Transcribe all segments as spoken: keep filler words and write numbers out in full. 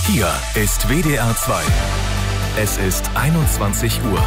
Hier ist W D R zwei. Es ist einundzwanzig Uhr.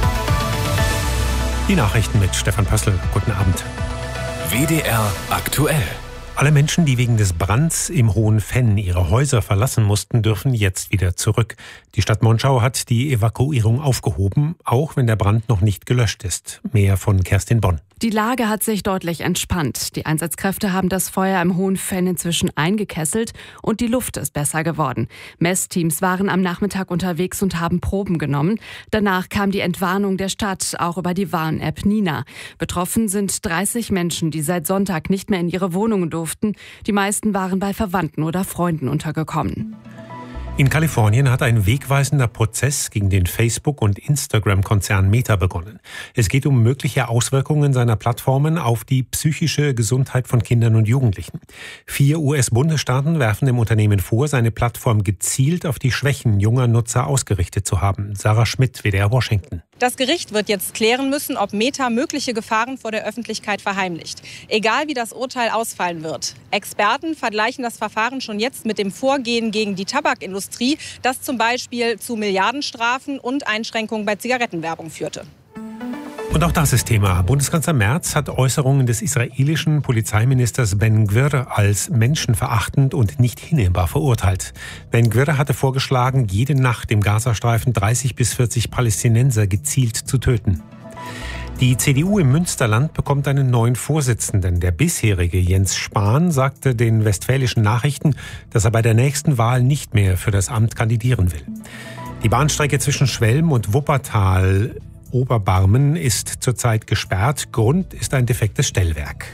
Die Nachrichten mit Stefan Pössl. Guten Abend. W D R aktuell. Alle Menschen, die wegen des Brands im Hohenfenn ihre Häuser verlassen mussten, dürfen jetzt wieder zurück. Die Stadt Monschau hat die Evakuierung aufgehoben, auch wenn der Brand noch nicht gelöscht ist. Mehr von Kerstin Bonn. Die Lage hat sich deutlich entspannt. Die Einsatzkräfte haben das Feuer im Hohenfenn inzwischen eingekesselt und die Luft ist besser geworden. Messteams waren am Nachmittag unterwegs und haben Proben genommen. Danach kam die Entwarnung der Stadt, auch über die Warn-App Nina. Betroffen sind dreißig Menschen, die seit Sonntag nicht mehr in ihre Wohnungen durften. Die meisten waren bei Verwandten oder Freunden untergekommen. In Kalifornien hat ein wegweisender Prozess gegen den Facebook- und Instagram-Konzern Meta begonnen. Es geht um mögliche Auswirkungen seiner Plattformen auf die psychische Gesundheit von Kindern und Jugendlichen. Vier U S-Bundesstaaten werfen dem Unternehmen vor, seine Plattform gezielt auf die Schwächen junger Nutzer ausgerichtet zu haben. Sarah Schmidt, W D R Washington. Das Gericht wird jetzt klären müssen, ob Meta mögliche Gefahren vor der Öffentlichkeit verheimlicht. Egal wie das Urteil ausfallen wird. Experten vergleichen das Verfahren schon jetzt mit dem Vorgehen gegen die Tabakindustrie, das zum Beispiel zu Milliardenstrafen und Einschränkungen bei Zigarettenwerbung führte. Und auch das ist Thema. Bundeskanzler Merz hat Äußerungen des israelischen Polizeiministers Ben Gvir als menschenverachtend und nicht hinnehmbar verurteilt. Ben Gvir hatte vorgeschlagen, jede Nacht im Gazastreifen dreißig bis vierzig Palästinenser gezielt zu töten. Die C D U im Münsterland bekommt einen neuen Vorsitzenden. Der bisherige Jens Spahn sagte den Westfälischen Nachrichten, dass er bei der nächsten Wahl nicht mehr für das Amt kandidieren will. Die Bahnstrecke zwischen Schwelm und Wuppertal Oberbarmen ist zurzeit gesperrt. Grund ist ein defektes Stellwerk.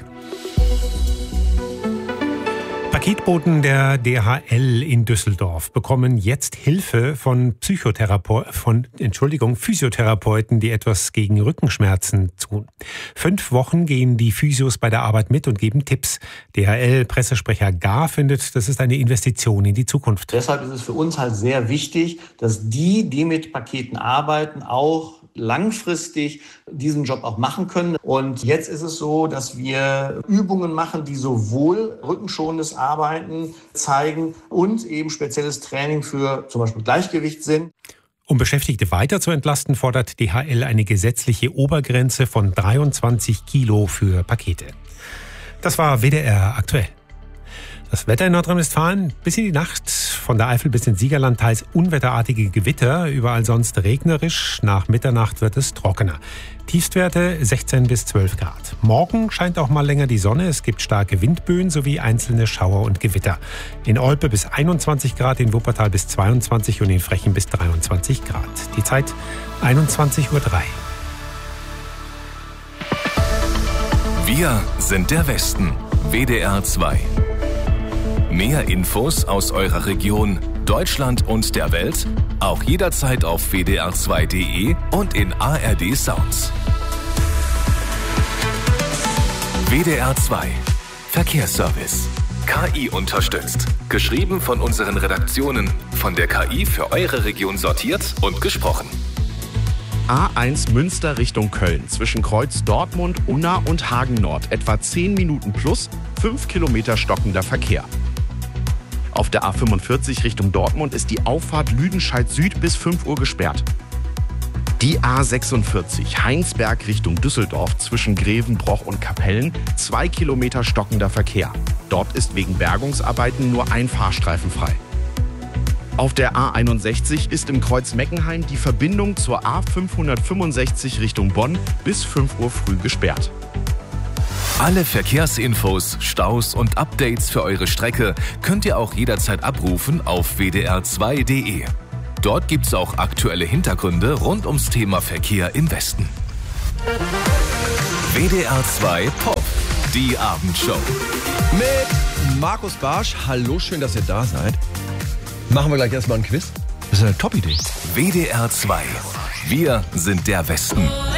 Paketboten der D H L in Düsseldorf bekommen jetzt Hilfe von, Psychotherape- von Entschuldigung, Physiotherapeuten, die etwas gegen Rückenschmerzen tun. Fünf Wochen gehen die Physios bei der Arbeit mit und geben Tipps. D H L-Pressesprecher Gar findet, das ist eine Investition in die Zukunft. Deshalb ist es für uns halt sehr wichtig, dass die, die mit Paketen arbeiten, auch langfristig diesen Job auch machen können. Und jetzt ist es so, dass wir Übungen machen, die sowohl rückenschonendes Arbeiten zeigen und eben spezielles Training für zum Beispiel Gleichgewichtssinn. Um Beschäftigte weiter zu entlasten, fordert D H L eine gesetzliche Obergrenze von dreiundzwanzig Kilo für Pakete. Das war W D R aktuell. Das Wetter in Nordrhein-Westfalen bis in die Nacht, von der Eifel bis ins Siegerland teils unwetterartige Gewitter, überall sonst regnerisch, nach Mitternacht wird es trockener. Tiefstwerte sechzehn bis zwölf Grad. Morgen scheint auch mal länger die Sonne, es gibt starke Windböen sowie einzelne Schauer und Gewitter. In Olpe bis einundzwanzig Grad, in Wuppertal bis zweiundzwanzig und in Frechen bis dreiundzwanzig Grad. Die Zeit einundzwanzig Uhr drei. Wir sind der Westen. W D R zwei. Mehr Infos aus eurer Region, Deutschland und der Welt, auch jederzeit auf w d r zwei punkt d e und in A R D Sounds. W D R zwei Verkehrsservice. K I unterstützt. Geschrieben von unseren Redaktionen, von der K I für eure Region sortiert und gesprochen. A eins Münster Richtung Köln, zwischen Kreuz Dortmund, Unna und Hagen Nord. Etwa zehn Minuten plus, fünf Kilometer stockender Verkehr. Auf der A fünfundvierzig Richtung Dortmund ist die Auffahrt Lüdenscheid Süd bis fünf Uhr gesperrt. Die A sechsundvierzig Heinsberg Richtung Düsseldorf zwischen Grevenbroich und Kapellen, zwei Kilometer stockender Verkehr. Dort ist wegen Bergungsarbeiten nur ein Fahrstreifen frei. Auf der A einundsechzig ist im Kreuz Meckenheim die Verbindung zur A fünfhundertfünfundsechzig Richtung Bonn bis fünf Uhr früh gesperrt. Alle Verkehrsinfos, Staus und Updates für eure Strecke könnt ihr auch jederzeit abrufen auf w d r zwei punkt d e. Dort gibt's auch aktuelle Hintergründe rund ums Thema Verkehr im Westen. W D R zwei Pop, die Abendshow. Mit Markus Barsch. Hallo, schön, dass ihr da seid. Machen wir gleich erstmal ein Quiz. Das ist eine Top-Idee. W D R zwei. Wir sind der Westen.